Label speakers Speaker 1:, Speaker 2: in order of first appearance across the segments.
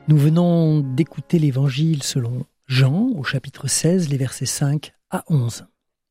Speaker 1: Nous venons d'écouter l'Évangile selon Jean, au chapitre 16, les versets 5 à 11.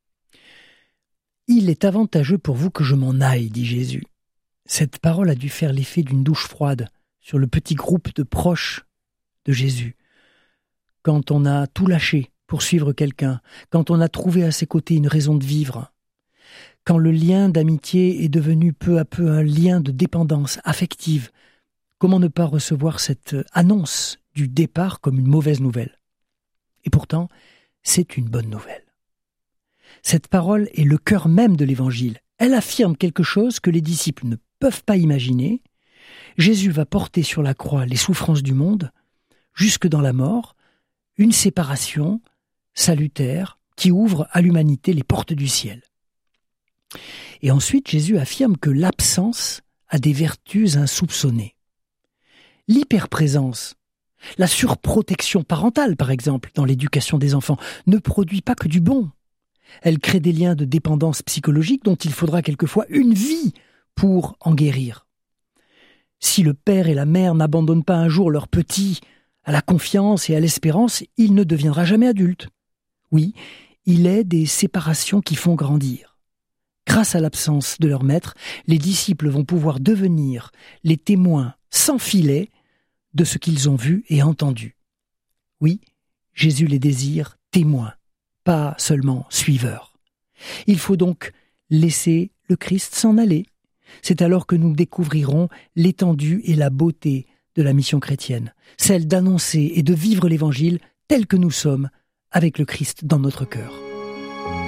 Speaker 1: « Il est avantageux pour vous que je m'en aille, dit Jésus. » Cette parole a dû faire l'effet d'une douche froide sur le petit groupe de proches de Jésus. Quand on a tout lâché pour suivre quelqu'un, quand on a trouvé à ses côtés une raison de vivre, quand le lien d'amitié est devenu peu à peu un lien de dépendance affective, comment ne pas recevoir cette annonce du départ comme une mauvaise nouvelle? Et pourtant, c'est une bonne nouvelle. Cette parole est le cœur même de l'Évangile. Elle affirme quelque chose que les disciples ne peuvent pas imaginer. Jésus va porter sur la croix les souffrances du monde, jusque dans la mort, une séparation salutaire qui ouvre à l'humanité les portes du ciel. Et ensuite, Jésus affirme que l'absence a des vertus insoupçonnées. L'hyperprésence, la surprotection parentale, par exemple, dans l'éducation des enfants, ne produit pas que du bon. Elle crée des liens de dépendance psychologique dont il faudra quelquefois une vie pour en guérir. Si le père et la mère n'abandonnent pas un jour leur petit à la confiance et à l'espérance, il ne deviendra jamais adulte. Oui, il est des séparations qui font grandir. Grâce à l'absence de leur maître, les disciples vont pouvoir devenir les témoins sans filet de ce qu'ils ont vu et entendu. Oui, Jésus les désire témoins, pas seulement suiveurs. Il faut donc laisser le Christ s'en aller. C'est alors que nous découvrirons l'étendue et la beauté de la mission chrétienne, celle d'annoncer et de vivre l'Évangile tel que nous sommes, avec le Christ dans notre cœur.